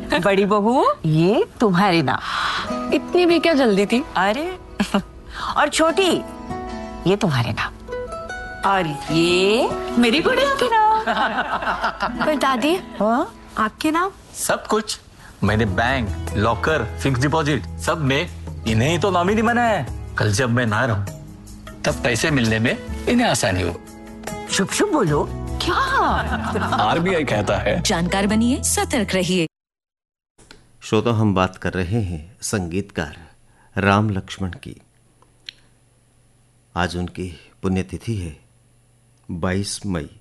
बड़ी बहू, ये तुम्हारे नाम। इतनी भी क्या जल्दी थी? अरे और छोटी, ये तुम्हारे नाम। और ये मेरी गुड़िया के नाम। पर दादी, हाँ? आपके नाम? सब कुछ मैंने बैंक, लॉकर, फिक्स डिपॉजिट सब में इन्हें ही तो नॉमिनी बनाया है। कल जब मैं ना रहूं तब पैसे मिलने में इन्हें आसानी हो। शुभ शुभ बोलो। क्या? आरबीआई कहता है जानकार बनिए, सतर्क रहिए। श्रोता, हम बात कर रहे हैं संगीतकार राम लक्ष्मण की। आज उनकी पुण्यतिथि है 22 मई।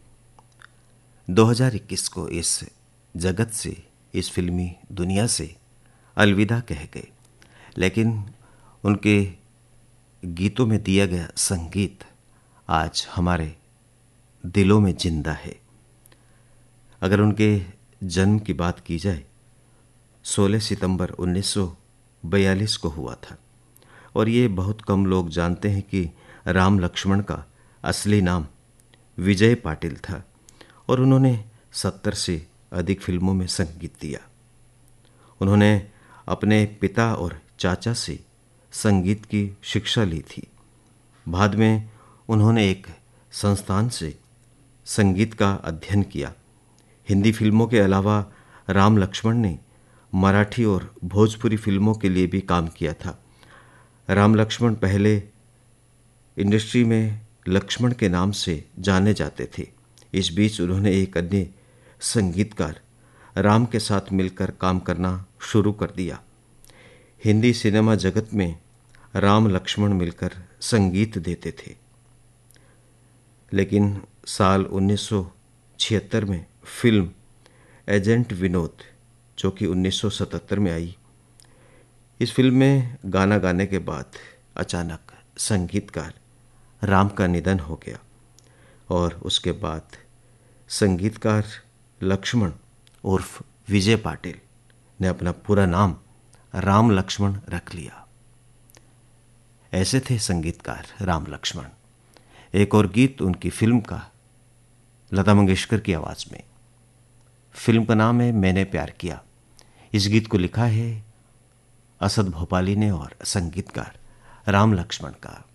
2021 को इस जगत से, इस फिल्मी दुनिया से अलविदा कह गए। लेकिन उनके गीतों में दिया गया संगीत आज हमारे दिलों में जिंदा है। अगर उनके जन्म की बात की जाए, 16 सितंबर 1942 को हुआ था। और ये बहुत कम लोग जानते हैं कि राम लक्ष्मण का असली नाम विजय पाटिल था और उन्होंने 70 से अधिक फिल्मों में संगीत दिया। उन्होंने अपने पिता और चाचा से संगीत की शिक्षा ली थी। बाद में उन्होंने एक संस्थान से संगीत का अध्ययन किया। हिंदी फिल्मों के अलावा राम लक्ष्मण ने मराठी और भोजपुरी फिल्मों के लिए भी काम किया था। राम लक्ष्मण पहले इंडस्ट्री में लक्ष्मण के नाम से जाने जाते थे। इस बीच उन्होंने एक अन्य संगीतकार राम के साथ मिलकर काम करना शुरू कर दिया। हिंदी सिनेमा जगत में राम लक्ष्मण मिलकर संगीत देते थे। लेकिन साल 1976 में फिल्म एजेंट विनोद, जो कि 1977 में आई, इस फिल्म में गाना गाने के बाद अचानक संगीतकार राम का निधन हो गया और उसके बाद संगीतकार लक्ष्मण उर्फ विजय पाटिल ने अपना पूरा नाम राम लक्ष्मण रख लिया। ऐसे थे संगीतकार राम लक्ष्मण। एक और गीत उनकी फिल्म का, लता मंगेशकर की आवाज़ में। फिल्म का नाम है मैंने प्यार किया। इस गीत को लिखा है असद भोपाली ने और संगीतकार राम लक्ष्मण का।